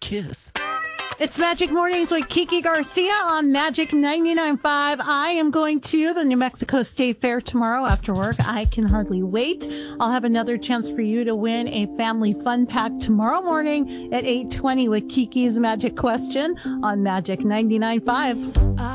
kiss. It's Magic Mornings with Kiki Garcia on Magic 99.5. I am going to the New Mexico State Fair tomorrow after work. I can hardly wait. I'll have another chance for you to win a family fun pack tomorrow morning at 8:20 with Kiki's Magic Question on Magic 99.5.